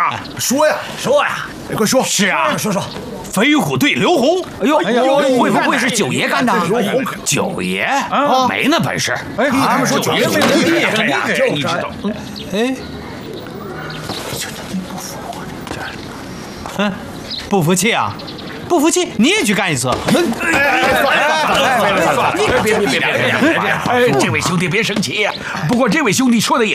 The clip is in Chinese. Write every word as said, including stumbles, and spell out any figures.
啊？说呀， 说呀， 快说！ 是啊， 说说。 飞虎队刘洪， 哎呦，会不会是九爷干的？ 九爷啊，没那本事。 哎，他们说九爷没那厉害呀， 你知道？ 哎， 嗯，不服气啊？不服气，你也去干一次。 哎，算了算了算了， 别别别别别别！哎，这位兄弟别生气呀。不过这位兄弟说的也